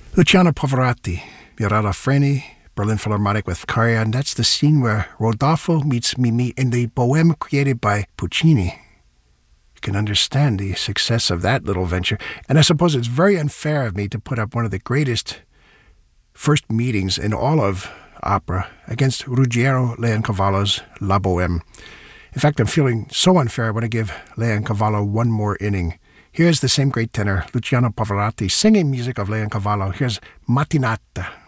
Luciano Pavarotti, Mirella Freni, Berlin Philharmonic with Karajan. That's the scene where Rodolfo meets Mimi in the Bohème created by Puccini. You can understand the success of that little venture. And I suppose it's very unfair of me to put up one of the greatest first meetings in all of opera against Ruggiero Leoncavallo's La Bohème. In fact, I'm feeling so unfair, I want to give Leoncavallo one more inning. Here's the same great tenor, Luciano Pavarotti, singing music of Leoncavallo. Here's Mattinata.